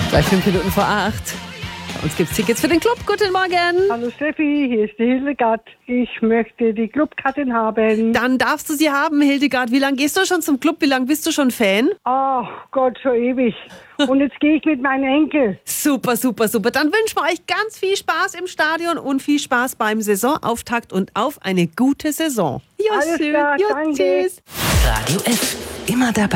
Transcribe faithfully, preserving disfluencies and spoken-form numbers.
Gleich fünf Minuten vor acht. Bei uns gibt es Tickets für den Club. Guten Morgen. Hallo Steffi, hier ist die Hildegard. Ich möchte die Clubkarten haben. Dann darfst du sie haben, Hildegard. Wie lange gehst du schon zum Club? Wie lange bist du schon Fan? Oh Gott, schon ewig. Und jetzt gehe ich mit meinem Enkel. Super, super, super. Dann wünschen wir euch ganz viel Spaß im Stadion und viel Spaß beim Saisonauftakt und auf eine gute Saison. Ja, Alles schön. klar, Ja, danke. tschüss. Radio F. Immer dabei.